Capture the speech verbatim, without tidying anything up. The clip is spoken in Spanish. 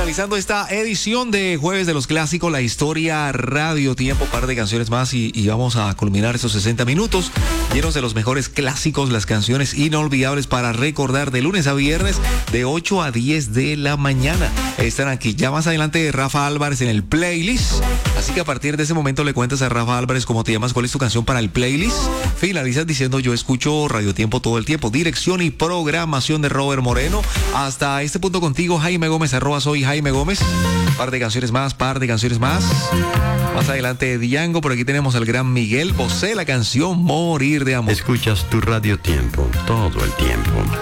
Finalizando esta edición de Jueves de los Clásicos, la historia Radio Tiempo, par de canciones más y, y vamos a culminar estos sesenta minutos llenos de los mejores clásicos, las canciones inolvidables para recordar de lunes a viernes de ocho a diez de la mañana. Están aquí. Ya más adelante Rafa Álvarez en el playlist. Así que a partir de ese momento le cuentas a Rafa Álvarez cómo te llamas, cuál es tu canción para el playlist. Finalizas diciendo yo escucho Radio Tiempo todo el tiempo. Dirección y programación de Robert Moreno. Hasta este punto contigo, Jaime Gómez, arroba soy Jaime Gómez. Par de canciones más, par de canciones más. Más adelante Diango, por aquí tenemos al gran Miguel Bosé, la canción Morir de Amor. Escuchas tu Radio Tiempo todo el tiempo.